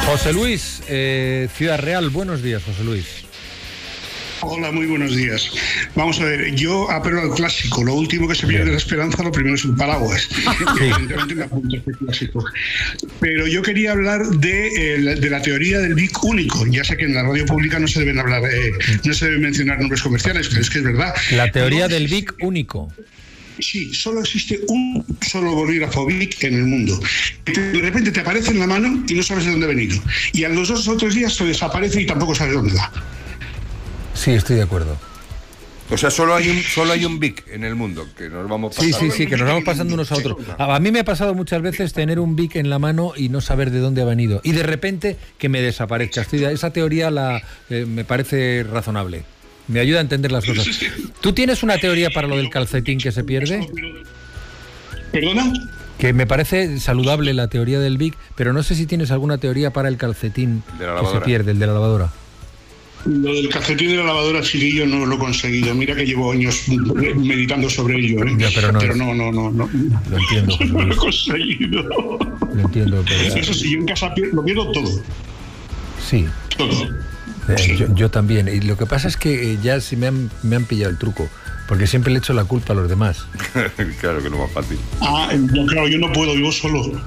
José Luis, Ciudad Real, buenos días, José Luis. Hola, muy buenos días. Vamos a ver, yo apelo al clásico. Lo último que se pierde la esperanza, lo primero es un paraguas. Evidentemente me apunto a este clásico. Pero yo quería hablar de la teoría del BIC único. Ya sé que en la radio pública no se deben hablar, no se deben mencionar nombres comerciales, pero es que es verdad. La teoría del BIC único. Sí, solo existe un solo bolígrafo BIC en el mundo. De repente te aparece en la mano y no sabes de dónde ha venido. Y a los 2 o 3 días se desaparece y tampoco sabes dónde va. Sí, estoy de acuerdo. O sea, solo hay un BIC en el mundo, que nos vamos pasando. Sí, que nos vamos pasando unos a otros. A mí me ha pasado muchas veces tener un BIC en la mano y no saber de dónde ha venido. Y de repente que me desaparezca. Esa teoría me parece razonable. Me ayuda a entender las cosas. ¿Tú tienes una teoría para lo del calcetín que se pierde? ¿Perdona? Que me parece saludable la teoría del BIC, pero no sé si tienes alguna teoría para el calcetín que se pierde, el de la lavadora. Lo del calcetín de la lavadora, chiquillo, no lo he conseguido. Mira que llevo años meditando sobre ello, ¿eh? Ya, pero no. Lo entiendo. No lo he conseguido. Lo entiendo. Pero... Eso sí, yo en casa lo pierdo todo. Sí. Todo. Yo también. Y lo que pasa es que ya sí me han pillado el truco. Porque siempre le echo la culpa a los demás. Claro que no es más fácil. Claro, yo no puedo, vivo solo.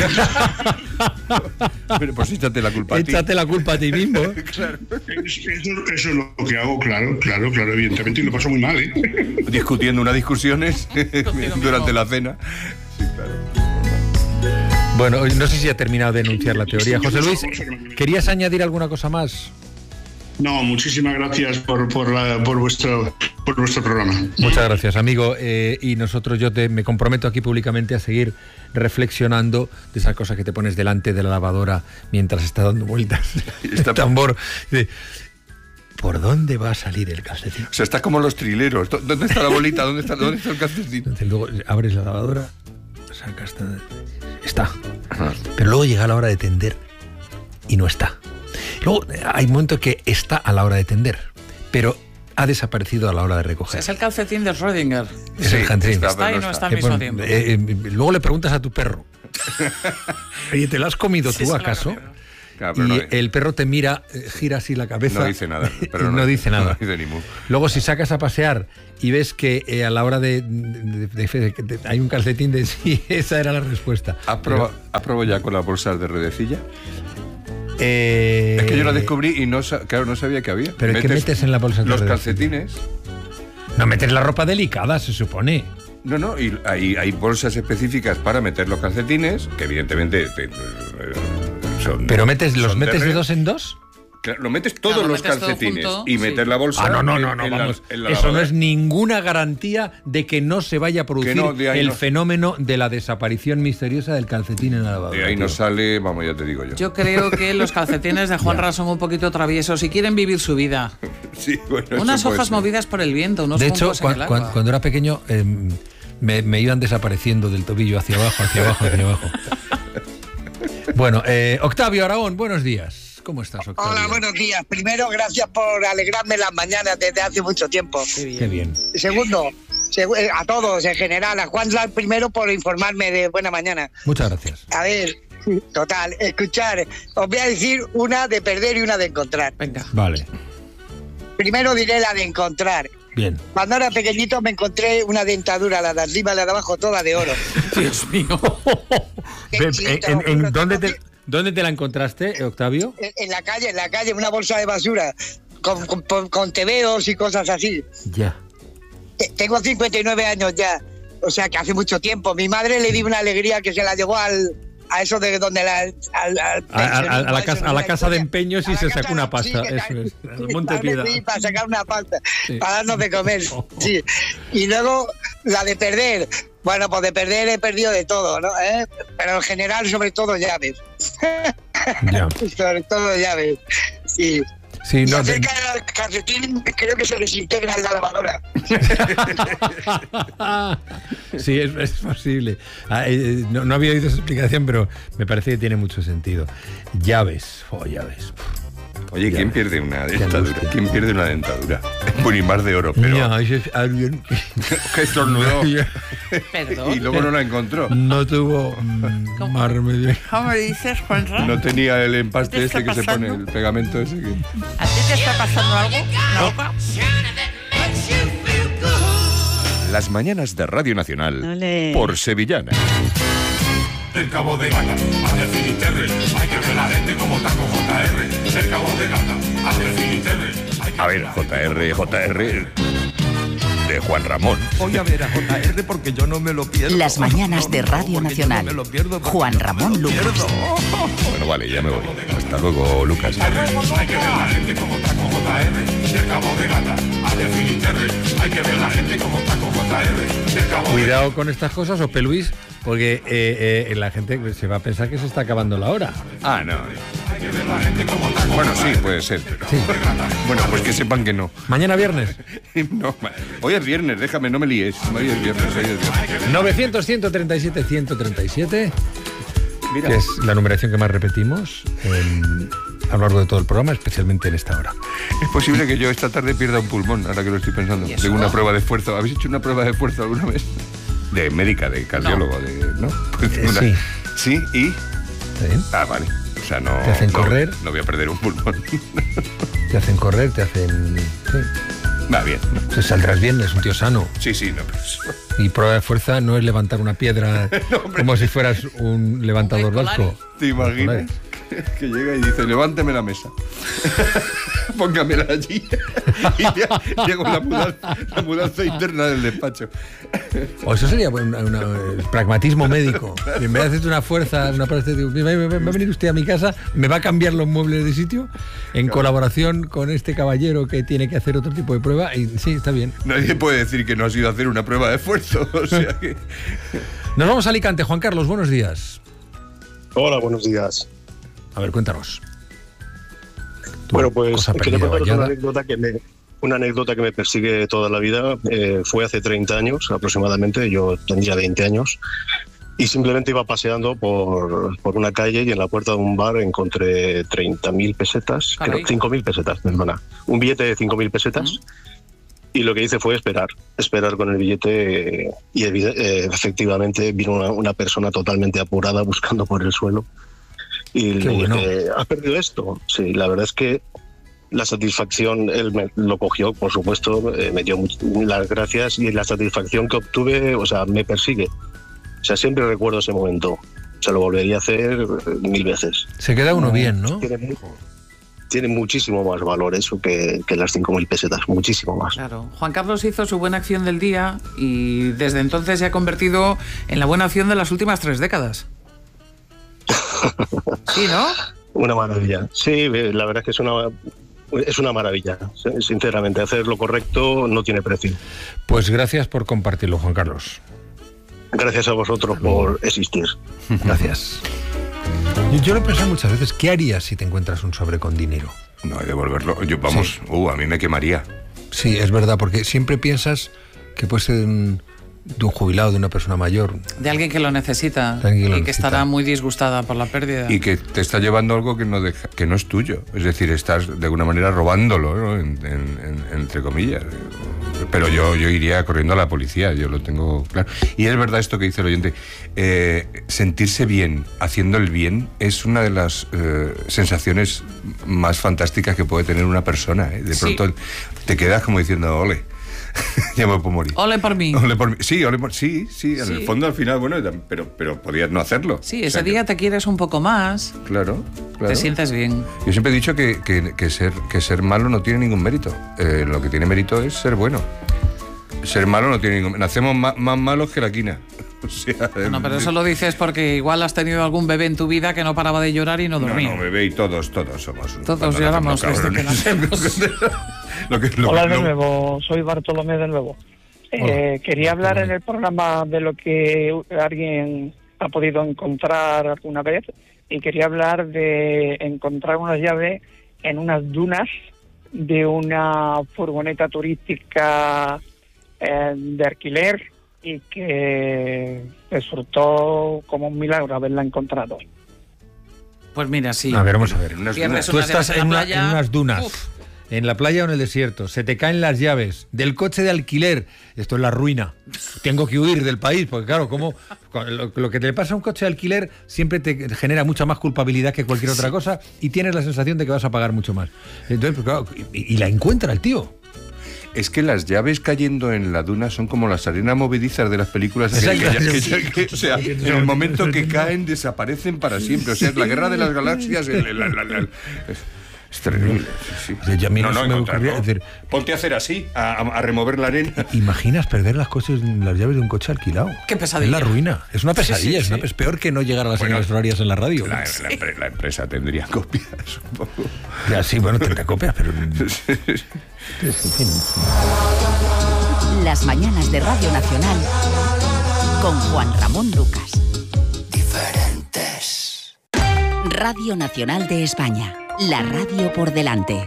Pero pues échate la culpa a ti. Échate la culpa a ti mismo. Claro. Eso es lo que hago, claro, evidentemente, y lo paso muy mal, ¿eh? Discutiendo unas discusiones durante la cena. Sí, claro. Bueno, no sé si ha terminado de enunciar la teoría. José Luis, ¿querías añadir alguna cosa más? No, muchísimas gracias por vuestro programa. Muchas gracias, amigo. Y nosotros, me comprometo aquí públicamente a seguir reflexionando de esas cosas que te pones delante de la lavadora mientras está dando vueltas el tambor. ¿Por dónde va a salir el calcetín? O sea, está como los trileros. ¿Dónde está la bolita? ¿Dónde está el calcetín? Entonces, luego abres la lavadora, sacas... Está. Pero luego llega la hora de tender y no está. Luego hay un momento que está a la hora de tender, pero ha desaparecido a la hora de recoger. Es el calcetín de Schrödinger. Es el calcetín. Está y no está al mismo tiempo. Luego le preguntas a tu perro, oye, ¿te lo has comido tú acaso? Claro, y el perro te mira, gira así la cabeza. No dice nada. Pero no dice nada. No dice ni mu. Luego, si sacas a pasear y ves que a la hora de hay un calcetín de sí, esa era la respuesta. ¿Has probado ya con las bolsas de redecilla? Es que yo la descubrí y no sabía que había. ¿Pero qué metes en la bolsa de los redecilla? Calcetines. No metes la ropa delicada, se supone. No, y hay bolsas específicas para meter los calcetines, que evidentemente son... ¿Pero los metes de 2 en 2? Claro, lo metes todos los calcetines y meter la bolsa. No, vamos. Eso no es ninguna garantía de que no se vaya a producir el fenómeno de la desaparición misteriosa del calcetín en la lavadora. De ahí no sale, vamos, ya te digo yo. Yo creo que los calcetines de Juanra son un poquito traviesos y quieren vivir su vida. Sí, bueno, unas hojas movidas por el viento, unos de hecho, en el agua. cuando era pequeño me iban desapareciendo del tobillo hacia abajo. Bueno, Octavio Aragón, buenos días. ¿Cómo estás, Octavio? Hola, buenos días. Primero, gracias por alegrarme las mañanas desde hace mucho tiempo. Qué bien. Segundo, a todos en general, a Juan primero por informarme de buena mañana. Muchas gracias. A ver, total, escuchar, os voy a decir una de perder y una de encontrar. Venga. Vale. Primero diré la de encontrar. Bien. Cuando era pequeñito me encontré una dentadura, la de arriba y la de abajo, toda de oro. Dios mío. ¿Dónde te la encontraste, Octavio? En la calle, una bolsa de basura, con tebeos y cosas así. Ya. Tengo 59 años ya, o sea que hace mucho tiempo. Mi madre le dio una alegría que se la llevó a eso de donde a la casa de empeños y se sacó una pasta. Sí, eso es, al Monte Piedad. Sí, para sacar una pasta, para darnos de comer. Sí. Y luego la de perder. Bueno, pues de perder he perdido de todo, ¿no? Pero en general, sobre todo llaves. Ya. Sobre todo llaves. Sí. Sí, y acerca del calcetín, creo que se desintegra en la lavadora. Sí, es posible. No había oído esa explicación, pero me parece que tiene mucho sentido. Llaves. Oye, ¿quién pierde una dentadura? ¿Quién pierde una dentadura? Bueno, y más de oro, pero... No, ese es alguien que estornudó. Perdón. Y luego no la encontró. no tuvo más remedio. ¿Cómo dices, Juanra? No tenía el ¿Qué empaste te ese está que se pone, pasando? el pegamento ese que... ¿A ti te está pasando algo? No. Las mañanas de Radio Nacional Ole. por Sevillana. Del Cabo de Gata a Finisterre, hay que ver la gente como taco JR. Del Cabo de Gata a Finisterre. A ver, JR de Juan Ramón. Voy a ver a JR porque yo no me lo pierdo. Las mañanas de Radio porque yo Nacional. no me lo pierdo, porque Juan yo no Ramón me lo Lucas. pierdo. Bueno, vale, ya me voy. Hasta luego, Lucas. Hay que ver la gente como taco JR. Del Cabo de Gata a Finisterre, hay que ver la gente como taco JR. Del Cabo de Cuidado con estas cosas, Ope Luis, porque la gente se va a pensar que se está acabando la hora. Ah, no. Bueno, sí, puede ser. Pero... Sí. Bueno, pues que sepan que no. Mañana viernes. No, hoy es viernes, déjame, no me líes. Hoy es viernes. 900-137-137, que es la numeración que más repetimos a lo largo de todo el programa, especialmente en esta hora. Es posible que yo esta tarde pierda un pulmón, ahora que lo estoy pensando. Tengo una prueba de esfuerzo. ¿Habéis hecho una prueba de esfuerzo alguna vez? De médica, de cardiólogo, ¿no? Pues Sí. ¿Sí? ¿Y? ¿Está bien? Ah, vale. O sea, no... Te hacen correr. No voy a perder un pulmón. Te hacen correr, te hacen... Sí. Va bien. Te saldrás bien, es un tío sano. Sí, no, pues... Y prueba de fuerza no es levantar una piedra como si fueras un levantador vasco. ¿Te imaginas? Que llega y dice, levánteme la mesa. Póngamela allí. Y ya llego la mudanza interna del despacho. O eso sería el pragmatismo médico. Y en vez de hacerte una fuerza, una prótesis, va a venir usted a mi casa, me va a cambiar los muebles de sitio en colaboración con este caballero que tiene que hacer otro tipo de prueba. Y sí, está bien. Nadie puede decir que no ha sido hacer una prueba de esfuerzo. O sea que... Nos vamos a Alicante. Juan Carlos, buenos días. Hola, buenos días. A ver, cuéntanos. Bueno, pues cosa quería perdida, contaros vallada. una anécdota que me persigue toda la vida. Fue hace 30 años aproximadamente, yo tendría 20 años, y simplemente iba paseando por una calle y en la puerta de un bar encontré 30.000 pesetas, creo, 5.000 pesetas, perdona, un billete de 5.000 pesetas. Y lo que hice fue esperar con el billete y efectivamente vino una persona totalmente apurada buscando por el suelo. Y le dije, ¿has perdido esto? Sí, la verdad es que la satisfacción, él lo cogió, por supuesto, me dio las gracias y la satisfacción que obtuve, o sea, me persigue. O sea, siempre recuerdo ese momento. Se lo volvería a hacer 1000 veces. Se queda uno bien, ¿no? Tiene muchísimo más valor eso que las 5.000 pesetas, muchísimo más. Claro. Juan Carlos hizo su buena acción del día y desde entonces se ha convertido en la buena acción de las últimas 3 décadas. Sí, ¿no? Una maravilla. Sí, la verdad es que es una maravilla. Sinceramente, hacer lo correcto no tiene precio. Pues gracias por compartirlo, Juan Carlos. Gracias a vosotros por existir. Gracias. Yo lo he pensado muchas veces, ¿qué harías si te encuentras un sobre con dinero? No, hay devolverlo. Vamos, sí. A mí me quemaría. Sí, es verdad, porque siempre piensas que puede ser de un jubilado, de una persona mayor. De alguien que lo necesita y que estará muy disgustada por la pérdida. Y que te está llevando algo que no es tuyo. Es decir, estás de alguna manera robándolo, ¿no? Entre comillas. Pero yo iría corriendo a la policía, yo lo tengo claro. Y es verdad esto que dice el oyente, sentirse bien haciendo el bien es una de las sensaciones más fantásticas que puede tener una persona. De pronto te quedas como diciendo, ole. Ya me puedo morir. Ole por mí. Ole por mí. Sí, sí. En el fondo, al final, bueno, pero podías no hacerlo. Sí, ese día te quieres un poco más. Claro. Te sientes bien. Yo siempre he dicho que ser malo no tiene ningún mérito. Lo que tiene mérito es ser bueno. Ser malo no tiene ningún... Nacemos más malos que la quina. O sea, bueno, pero eso lo dices porque igual has tenido algún bebé en tu vida que no paraba de llorar y no dormía. No, bebé y todos somos. Todos lloramos desde que nacemos. Hola de nuevo, soy Bartolomé de nuevo. Quería hablar en el programa de lo que alguien ha podido encontrar alguna vez y quería hablar de encontrar unas llaves en unas dunas de una furgoneta turística de alquiler y que resultó como un milagro haberla encontrado. Pues mira, sí. A ver, vamos a ver. Tú estás en unas dunas. Uf. En la playa o en el desierto, se te caen las llaves del coche de alquiler, esto es la ruina, tengo que huir del país, porque claro, como lo que te pasa a un coche de alquiler siempre te genera mucha más culpabilidad que cualquier otra cosa y tienes la sensación de que vas a pagar mucho más. Entonces, pues, claro, y la encuentra el tío. Es que las llaves cayendo en la duna son como las arenas movedizas de las películas. O sea, en el momento que caen desaparecen para siempre. O sea, es la guerra de las galaxias. Es terrible. Sí. Ponte a hacer así, a remover la arena. ¿Imaginas perder las llaves de un coche alquilado? Qué pesadilla. Es la ruina. Es una pesadilla. Es peor que no llegar a las señales horarias en la radio. La empresa tendría copias, supongo. Ya, sí, bueno, tendría copias, pero... Las mañanas de Radio Nacional con Juan Ramón Lucas. Diferentes. Radio Nacional de España. La radio por delante.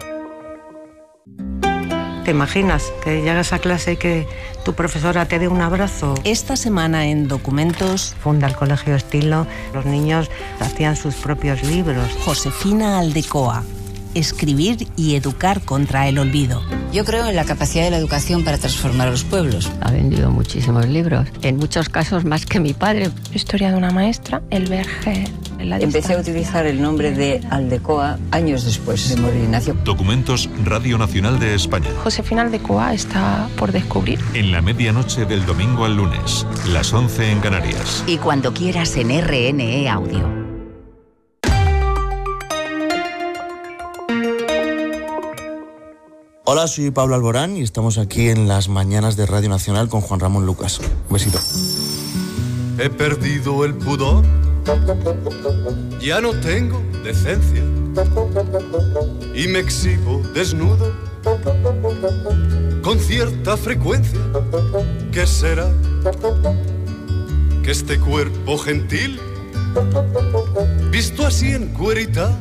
¿Te imaginas que llegas a clase y que tu profesora te dé un abrazo? Esta semana en Documentos... Funda el Colegio Estilo. Los niños hacían sus propios libros. Josefina Aldecoa. Escribir y educar contra el olvido. Yo creo en la capacidad de la educación para transformar a los pueblos. Ha vendido muchísimos libros, en muchos casos más que mi padre. Historia de una maestra, el verge en la distancia. Empecé a utilizar el nombre de Aldecoa años después de morir Ignacio. Documentos Radio Nacional de España. Josefina Aldecoa está por descubrir. En la medianoche del domingo al lunes, las 11 en Canarias. Y cuando quieras en RNE Audio. Hola, soy Pablo Alborán y estamos aquí en las mañanas de Radio Nacional con Juan Ramón Lucas. Un besito. He perdido el pudor, ya no tengo decencia y me exhibo desnudo con cierta frecuencia. ¿Qué será? Que este cuerpo gentil, visto así en cuerita,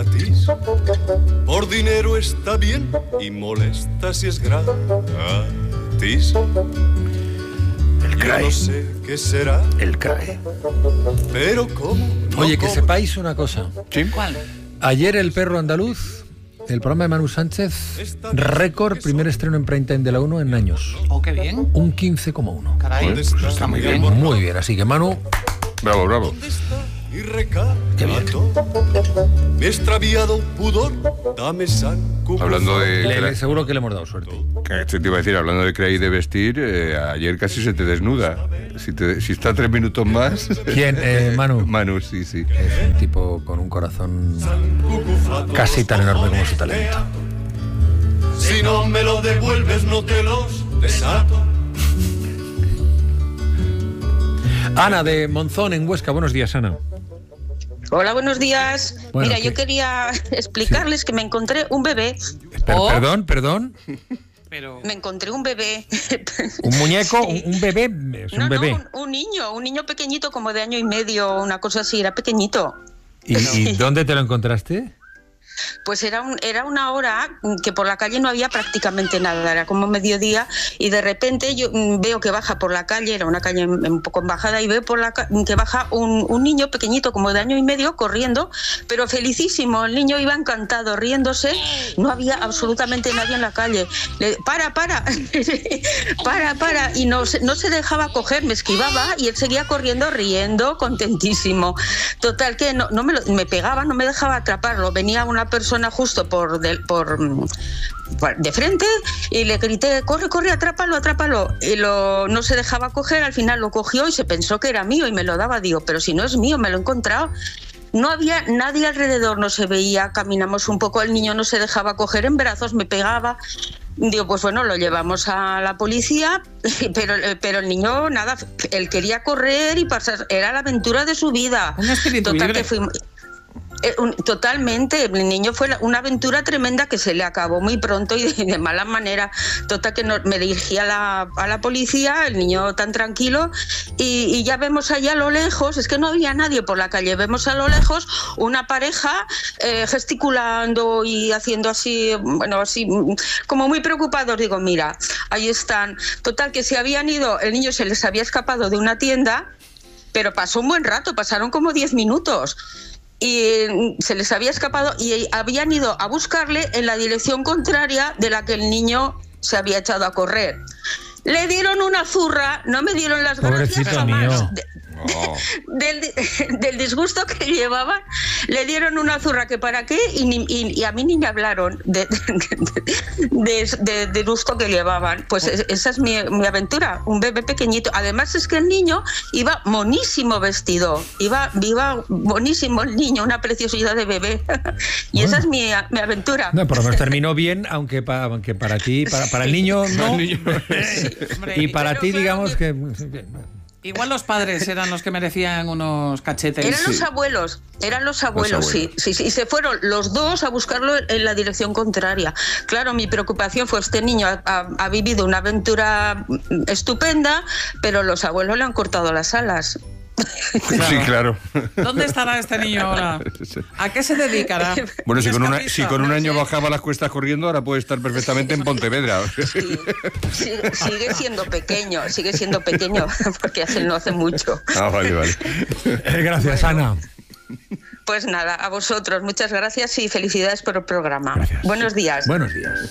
por dinero está bien y molesta si es gratis. El CRAE. Yo no sé qué será. El CRAE. Pero cómo. Oye, que sepáis una cosa. ¿Sí? ¿Cuál? Ayer El Perro Andaluz, el programa de Manu Sánchez, récord, primer estreno en prime time de la 1 en años. Oh, qué bien. Un 15,1. Caray, pues está muy bien. Muy bien, así que Manu. Bravo, bravo. Y recato, mi extraviado pudor, dame San Cucufa. Hablando de... seguro que le hemos dado suerte. Te iba a decir, hablando de creer y de vestir, ayer casi se te desnuda. Si está 3 minutos más... ¿Quién? Manu. Manu, sí. Es un tipo con un corazón casi tan enorme como su talento. Si no me lo devuelves, no te los desato. Ana de Monzón, en Huesca. Buenos días, Ana. Hola, buenos días. Bueno, mira, yo quería explicarles que me encontré un bebé. Perdón. Pero... Me encontré un bebé. ¿Un muñeco? Sí. ¿Un bebé? Es un bebé. Un niño pequeñito, como de año y medio, una cosa así, era pequeñito. ¿Y dónde te lo encontraste? Pues era una hora que por la calle no había prácticamente nada, era como mediodía, y de repente yo veo que baja por la calle, era una calle un poco en bajada, y veo que baja un niño pequeñito como de año y medio corriendo, pero felicísimo, el niño iba encantado, riéndose, no había absolutamente nadie en la calle. Para, y no se dejaba coger, me esquivaba y él seguía corriendo, riendo, contentísimo. Total que me pegaba, no me dejaba atraparlo, venía una persona justo por de frente y le grité, corre, atrápalo, y no se dejaba coger, al final lo cogió y se pensó que era mío y me lo daba, digo, pero si no es mío, me lo he encontrado. No había nadie alrededor, no se veía, caminamos un poco, el niño no se dejaba coger en brazos, me pegaba. Digo, pues bueno, lo llevamos a la policía, pero el niño, nada, él quería correr y pasar, era la aventura de su vida. Total, que fuimos... Totalmente, el niño fue una aventura tremenda que se le acabó muy pronto y de mala manera. Total que me dirigí a la policía, el niño tan tranquilo, y ya vemos allá a lo lejos, es que no había nadie por la calle, vemos a lo lejos una pareja gesticulando y haciendo así, bueno, así como muy preocupados. Digo, mira, ahí están. Total que se habían ido, el niño se les había escapado de una tienda, pero pasó un buen rato, pasaron como 10 minutos. y se les había escapado y habían ido a buscarle en la dirección contraria de la que el niño se había echado a correr. Le dieron una zurra, no me dieron las gracias jamás. Del disgusto que llevaban, le dieron una zurra que para qué, y a mí ni me hablaron del gusto que llevaban. Pues esa es mi aventura, un bebé pequeñito. Además es que el niño iba monísimo vestido, iba bonísimo el niño, una preciosidad de bebé. Y esa es mi aventura. No, por lo menos terminó bien, aunque para ti, para el niño no. Sí, hombre, y para ti, digamos que... Igual los padres eran los que merecían unos cachetes. Eran los abuelos, sí. Y se fueron los dos a buscarlo en la dirección contraria. Claro, mi preocupación fue: este niño ha vivido una aventura estupenda, pero los abuelos le han cortado las alas. Claro. Sí, claro. ¿Dónde estará este niño ahora? ¿A qué se dedicará? Bueno, si con un año bajaba las cuestas corriendo, ahora puede estar perfectamente en Pontevedra. Sí, sigue siendo pequeño, porque no hace mucho. Vale. Gracias, Ana. Pues nada, a vosotros, muchas gracias y felicidades por el programa. Gracias. Buenos días. Buenos días.